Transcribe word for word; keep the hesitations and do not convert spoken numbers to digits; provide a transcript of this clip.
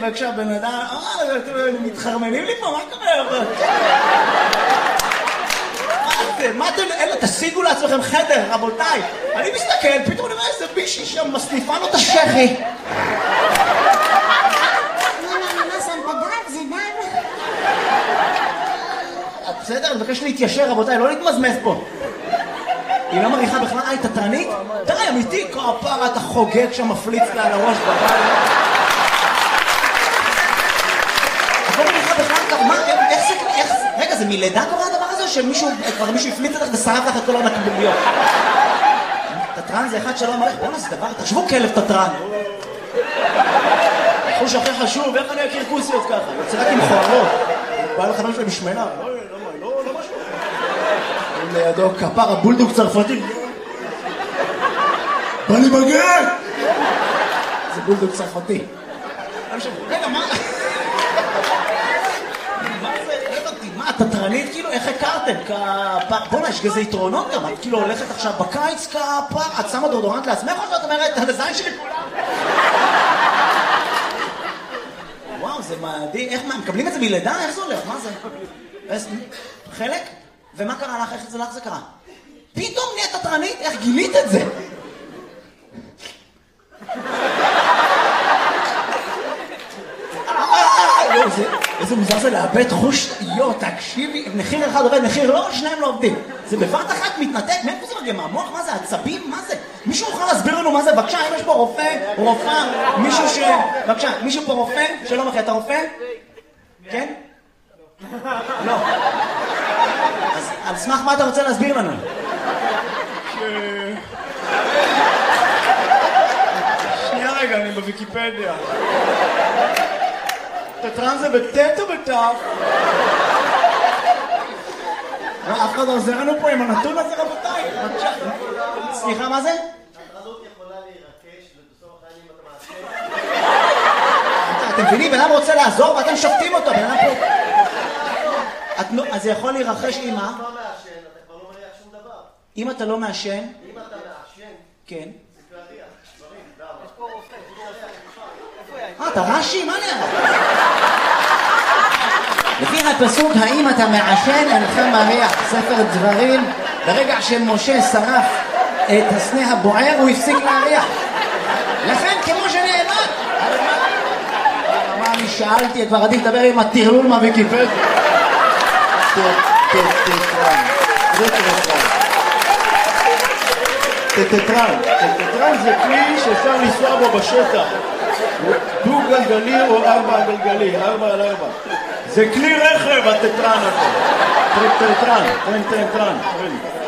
וכשהבן אדם, אה, אתם מתחרמנים לי פה, מה קורה? מה אתם, אלה, תשיגו לעצמכם חדר, רבותיי. אני מסתכל, פתאום אני אומר איזה בישי שם, מסניפה לו את השכי. בסדר, אני מבקש להתיישר, רבותיי, לא להתמזמז פה. היא לא מריחה בכלל, היי, תתרנית? די, אמיתי, כפרה, אתה חוגג שם, מפליץ לה על הראש בבית. את לא מריחה בכלל, מה, איך זה, איך זה, רגע, זה מלידה קורה הדבר הזה, או שמישהו, כבר מישהו הפליץ לך ושרף לך את כל הנקביליות? תתרן זה אחד שלא מריח, בוא נעשה דבר, תחשבו כלב תתרן. חוש הכי חשוב, איך אני אכיר כוסיות ככה? יוצא רק עם חוערות. בא לך משהו משמנה, לא, לא, לא משהו. לידו כפר, הבולדוג צרפתי. בא לי בגן! זה בולדוג צרפתי. רגע, מה? מה זה? הבנתי, מה, תתרנית? כאילו, איך הכרתם? כפר, בוא'נה, יש כזה יתרונות גם. את כאילו הולכת עכשיו בקיץ כפר, את שמה דורדורנט לעצמך או שאת אומרת, הזין שלי כולם? וואו, זה מדהים. איך, מה, מקבלים את זה מלידה? איך זה הולך? מה זה? חלק? ומה קרה לך? איך זה לך זה קרה? פתאום נהיית תתרנית? איך גילית את זה? איזה מוזר זה לאבד חוש, יו, תקשיבי, מחיר אחד עובד, מחיר לא, שניים לא עובדים. זה בבת אחת מתנתק, מאיפה זה מגיע? מהמוח? מה זה? עצבים? מה זה? מישהו יכול להסביר לנו מה זה? בבקשה, אם יש פה רופא, רופאה, מישהו ש... בבקשה, מישהו פה רופא? שלום אחי, אתה רופא? כן? לא. אז על סמך מה אתה רוצה להסביר לנו? שנייה רגע, אני בוויקיפדיה. תתרן זה בטט או בטף? אף אחד לא עוזר לנו פה עם הנתון הזה, רבותיי. סליחה, מה זה? התרנות יכולה להירקש ובסוף החיים אתה מעשה. אתם מבינים? בן אדם רוצה לעזור ואתם שופטים אותו. בן אדם פה... אז זה יכול להירחש עם מה? אם אתה לא מעשן, אתה כבר לא מריח שום דבר. אם אתה לא מעשן? אם אתה מעשן, כן. זה להריח. דברים, למה? יש פה רופא, אה, אתה רש"י? מה נראה? לפי הפסוק, האם אתה מעשן אינך מריח, ספר דברים, ברגע שמשה שרף את הסנה הבוער, הוא הפסיק להריח. לכן, כמו שנאמר. מה אני שאלתי, כבר עדיף לדבר עם הטרלול מהוויקיפדיה. תתרן. זה תתרן. תתרן. תתרן זה כלי שאפשר לנסוע בו בשטח. דו גלגלי או ארבע גלגלי, ארבע על ארבע. זה כלי רכב, התתרן הזה. תתרן, תתרן, תתרן.